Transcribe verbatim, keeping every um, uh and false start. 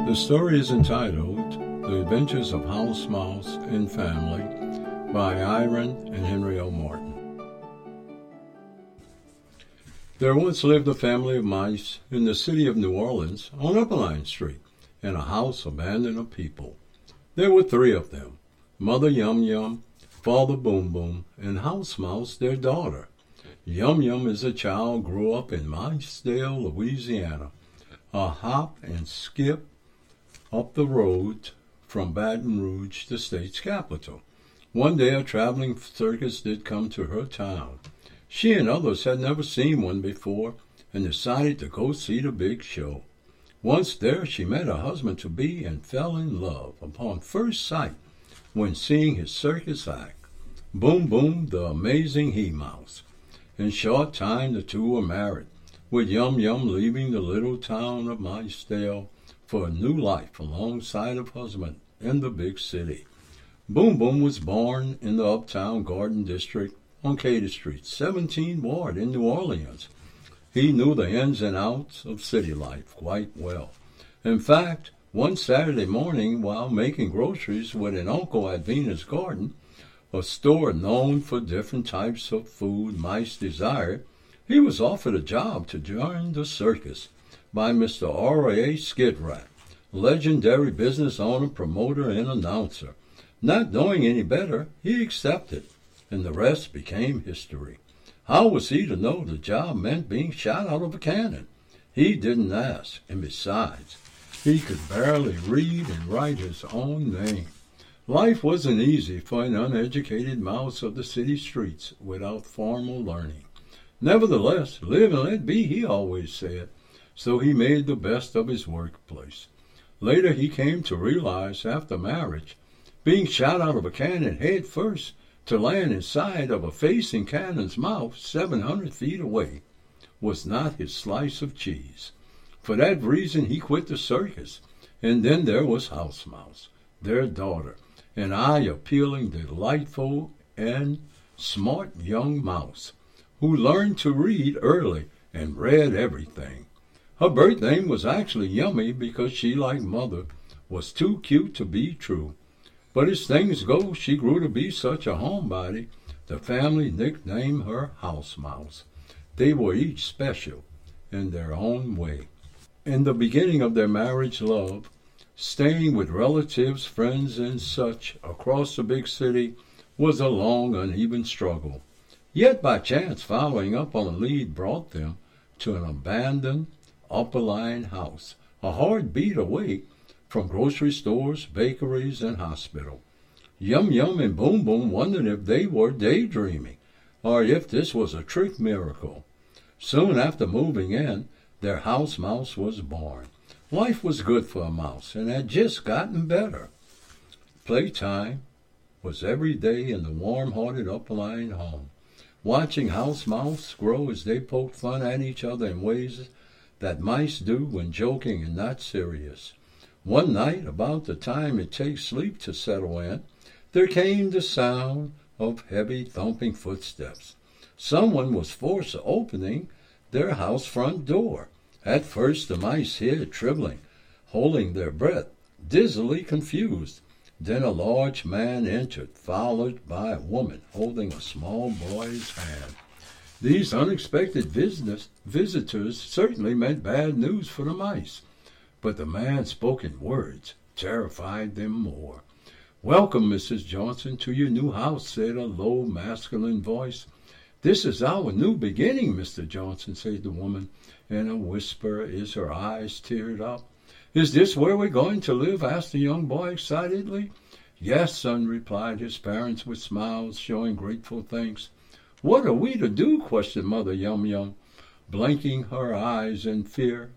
The story is entitled The Adventures of House Mouse and Family by Iron and Henry O. Martin. There once lived a family of mice in the city of New Orleans on Upperline Street in a house abandoned of people. There were three of them, Mother Yum Yum, Father Boom Boom, and House Mouse, their daughter. Yum Yum as a child grew up in Micedale, Louisiana, a hop and skip up the road from Baton Rouge, the state's capital. One day a traveling circus did come to her town. She and others had never seen one before and decided to go see the big show. Once there, she met her husband-to-be and fell in love upon first sight when seeing his circus act, Boom Boom, the amazing he-mouse. In short time, the two were married, with Yum Yum leaving the little town of Micedale for a new life alongside of husband in the big city. Boom Boom was born in the Uptown Garden District on Cater Street, seventeenth Ward in New Orleans. He knew the ins and outs of city life quite well. In fact, one Saturday morning while making groceries with an uncle at Venus Garden, a store known for different types of food mice desired, he was offered a job to join the circus by Mister R A Skidrat, legendary business owner, promoter, and announcer. Not knowing any better, he accepted, and the rest became history. How was he to know the job meant being shot out of a cannon? He didn't ask, and besides, he could barely read and write his own name. Life wasn't easy for an uneducated mouse of the city streets without formal learning. Nevertheless, live and let be, he always said, so he made the best of his workplace. Later he came to realize, after marriage, being shot out of a cannon head first to land inside of a facing cannon's mouth seven hundred feet away was not his slice of cheese. For that reason he quit the circus. And then there was House Mouse, their daughter, an eye-appealing, delightful, and smart young mouse who learned to read early and read everything. Her birth name was actually Yummy because she, like Mother, was too cute to be true. But as things go, she grew to be such a homebody, the family nicknamed her House Mouse. They were each special in their own way. In the beginning of their marriage love, staying with relatives, friends, and such across the big city was a long, uneven struggle. Yet by chance, following up on a lead brought them to an abandoned Upperline house, a hard beat away from grocery stores, bakeries, and hospital. Yum Yum and Boom Boom wondered if they were daydreaming, or if this was a trick miracle. Soon after moving in, their house mouse was born. Life was good for a mouse, and had just gotten better. Playtime was every day in the warm-hearted Upperline home, watching House Mouse grow as they poked fun at each other in ways that mice do when joking and not serious. One night, about the time it takes sleep to settle in, there came the sound of heavy thumping footsteps. Someone was forced opening their house front door. At first the mice hid, trembling, holding their breath, dizzily confused. Then a large man entered, followed by a woman holding a small boy's hand. These unexpected visitors, visitors certainly meant bad news for the mice, but the man's spoken words terrified them more. "Welcome, Missus Johnson, to your new house," said a low, masculine voice. "This is our new beginning, Mister Johnson," said the woman in a whisper as her eyes teared up. "Is this where we're going to live?" asked the young boy excitedly. "Yes, son," replied his parents with smiles showing grateful thanks. "What are we to do?" questioned Mother Yum Yum, blinking her eyes in fear.